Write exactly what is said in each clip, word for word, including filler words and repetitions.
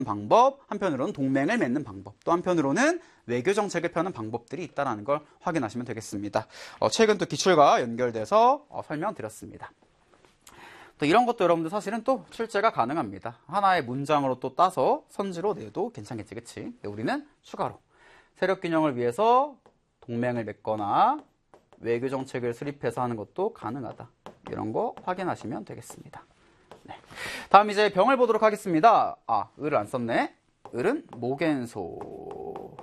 방법, 한편으로는 동맹을 맺는 방법, 또 한편으로는 외교 정책을 펴는 방법들이 있다는 걸 확인하시면 되겠습니다. 어, 최근 또 기출과 연결돼서 어, 설명드렸습니다. 또 이런 것도 여러분들 사실은 또 출제가 가능합니다. 하나의 문장으로 또 따서 선지로 내도 괜찮겠지, 그치? 근데 우리는 추가로 세력균형을 위해서 동맹을 맺거나 외교 정책을 수립해서 하는 것도 가능하다. 이런 거 확인하시면 되겠습니다. 네. 다음 이제 병을 보도록 하겠습니다. 아, 을을 안 썼네. 을은 모겐소.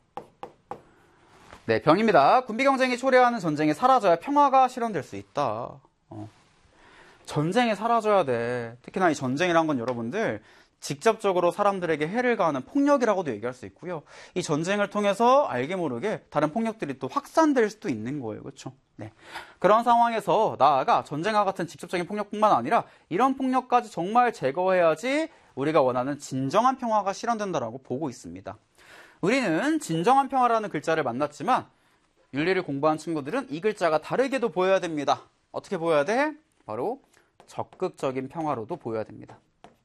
네, 병입니다. 군비 경쟁이 초래하는 전쟁이 사라져야 평화가 실현될 수 있다. 어. 전쟁이 사라져야 돼. 특히나 이 전쟁이란 건 여러분들 직접적으로 사람들에게 해를 가하는 폭력이라고도 얘기할 수 있고요. 이 전쟁을 통해서 알게 모르게 다른 폭력들이 또 확산될 수도 있는 거예요. 그렇죠? 네. 그런 상황에서 나아가 전쟁과 같은 직접적인 폭력뿐만 아니라 이런 폭력까지 정말 제거해야지 우리가 원하는 진정한 평화가 실현된다라고 보고 있습니다. 우리는 진정한 평화라는 글자를 만났지만 윤리를 공부한 친구들은 이 글자가 다르게도 보여야 됩니다. 어떻게 보여야 돼? 바로 적극적인 평화로도 보여야 됩니다.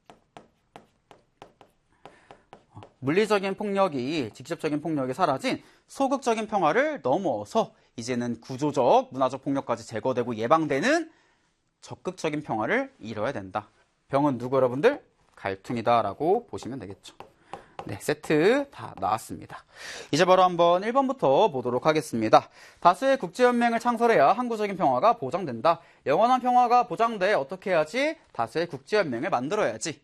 물리적인 폭력이, 직접적인 폭력이 사라진 소극적인 평화를 넘어서 이제는 구조적, 문화적 폭력까지 제거되고 예방되는 적극적인 평화를 이뤄야 된다. 병은 누구 여러분들? 갈퉁이다라고 보시면 되겠죠. 네, 세트 다 나왔습니다. 이제 바로 한번 일 번부터 보도록 하겠습니다. 다수의 국제연맹을 창설해야 항구적인 평화가 보장된다. 영원한 평화가 보장돼 어떻게 해야지? 다수의 국제연맹을 만들어야지.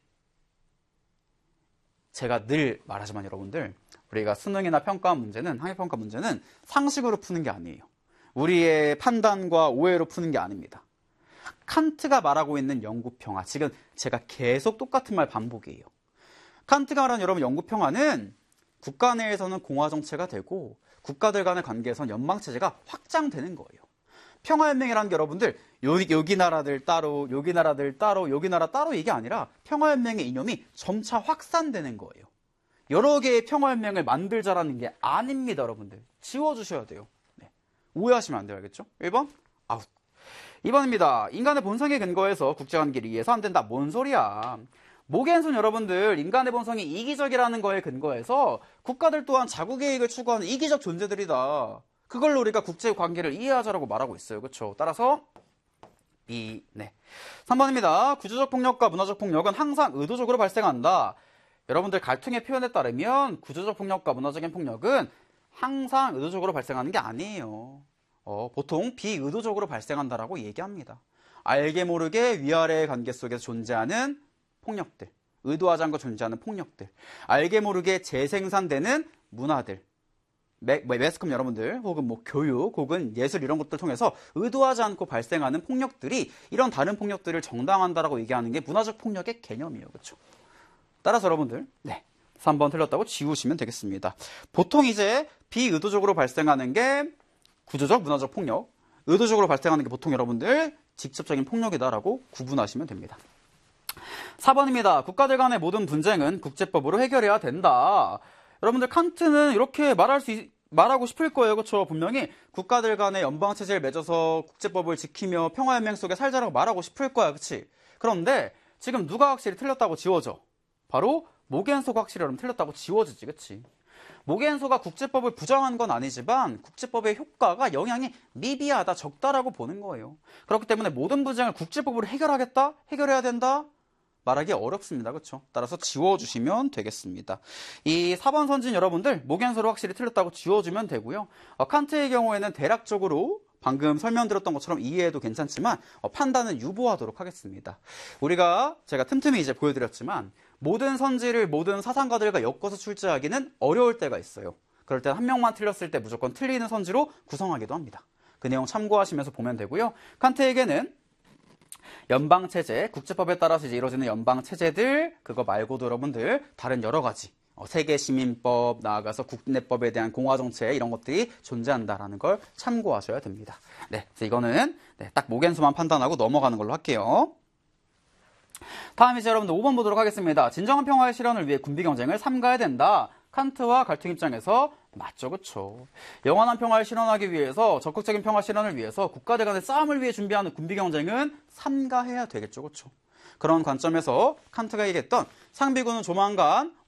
제가 늘 말하지만 여러분들, 우리가 수능이나 평가 문제는, 학예평가 문제는 상식으로 푸는 게 아니에요. 우리의 판단과 오해로 푸는 게 아닙니다. 칸트가 말하고 있는 영구평화, 지금 제가 계속 똑같은 말 반복이에요. 칸트가 말하는 여러분 영구평화는 국가 내에서는 공화정체가 되고 국가들 간의 관계에서는 연방체제가 확장되는 거예요. 평화연맹이라는 게 여러분들 여기, 여기 나라들 따로, 여기 나라들 따로, 여기 나라 따로 이게 아니라 평화연맹의 이념이 점차 확산되는 거예요. 여러 개의 평화연맹을 만들자라는 게 아닙니다, 여러분들. 지워주셔야 돼요. 네. 오해하시면 안 돼요, 알겠죠? 일 번 아웃. 이 번입니다. 인간의 본성에 근거해서 국제관계를 이해해서 안 된다. 뭔 소리야. 모겐손 여러분들, 인간의 본성이 이기적이라는 거에 근거해서 국가들 또한 자국의 이익을 추구하는 이기적 존재들이다. 그걸로 우리가 국제관계를 이해하자라고 말하고 있어요. 그렇죠? 따라서 B. 네. 삼 번입니다. 구조적 폭력과 문화적 폭력은 항상 의도적으로 발생한다. 여러분들 갈퉁의 표현에 따르면 구조적 폭력과 문화적인 폭력은 항상 의도적으로 발생하는 게 아니에요. 어, 보통 비의도적으로 발생한다라고 얘기합니다. 알게 모르게 위아래의 관계 속에서 존재하는 폭력들, 의도하지 않고 존재하는 폭력들, 알게 모르게 재생산되는 문화들, 매, 매스컴 여러분들, 혹은 뭐 교육, 혹은 예술 이런 것들 통해서 의도하지 않고 발생하는 폭력들이 이런 다른 폭력들을 정당한다라고 얘기하는 게 문화적 폭력의 개념이에요. 그렇죠? 따라서 여러분들, 네, 삼 번 틀렸다고 지우시면 되겠습니다. 보통 이제 비의도적으로 발생하는 게 구조적, 문화적 폭력, 의도적으로 발생하는 게 보통 여러분들 직접적인 폭력이다라고 구분하시면 됩니다. 사 번입니다. 국가들 간의 모든 분쟁은 국제법으로 해결해야 된다. 여러분들 칸트는 이렇게 말할 수 있, 말하고 싶을 거예요. 그렇죠? 분명히 국가들 간의 연방체제를 맺어서 국제법을 지키며 평화연맹 속에 살자라고 말하고 싶을 거야. 그렇지? 그런데 지금 누가 확실히 틀렸다고 지워져? 바로 모겐소가 확실히 여러분 틀렸다고 지워지지. 그렇지? 모겐소가 국제법을 부정한 건 아니지만 국제법의 효과가 영향이 미비하다, 적다라고 보는 거예요. 그렇기 때문에 모든 분쟁을 국제법으로 해결하겠다? 해결해야 된다? 말하기 어렵습니다. 그렇죠? 따라서 지워주시면 되겠습니다. 이 사 번 선진 여러분들 모겐소를 확실히 틀렸다고 지워주면 되고요. 어, 칸트의 경우에는 대략적으로 방금 설명드렸던 것처럼 이해해도 괜찮지만 어, 판단은 유보하도록 하겠습니다. 우리가 제가 틈틈이 이제 보여드렸지만 모든 선지를 모든 사상가들과 엮어서 출제하기는 어려울 때가 있어요. 그럴 때 한 명만 틀렸을 때 무조건 틀리는 선지로 구성하기도 합니다. 그 내용 참고하시면서 보면 되고요. 칸트에게는 연방체제, 국제법에 따라서 이제 이루어지는 연방체제들, 그거 말고도 여러분들 다른 여러 가지 어, 세계시민법, 나아가서 국내법에 대한 공화정책 이런 것들이 존재한다라는 걸 참고하셔야 됩니다. 네, 그래서 이거는 네, 딱 모겐소만 판단하고 넘어가는 걸로 할게요. 다음 이제 여러분들 오 번 보도록 하겠습니다. 진정한 평화의 실현을 위해 군비경쟁을 삼가야 된다. 칸트와 갈퉁 입장에서 맞죠, 그쵸? 영원한 평화를 실현하기 위해서, 적극적인 평화 실현을 위해서 국가들 간의 싸움을 위해 준비하는 군비경쟁은 삼가해야 되겠죠, 그쵸? 그런 관점에서 칸트가 얘기했던 상비군은 조만간